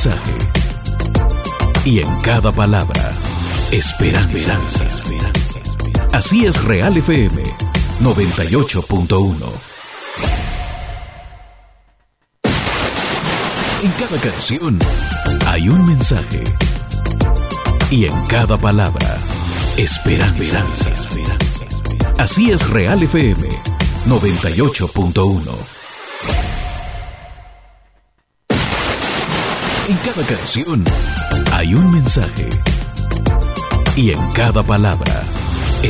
mensaje. Y en cada palabra, esperanza. Así es Real FM 98.1. En cada canción hay un mensaje. Y en cada palabra, esperanza. Así es Real FM 98.1. En cada canción hay un mensaje. Y en cada palabra,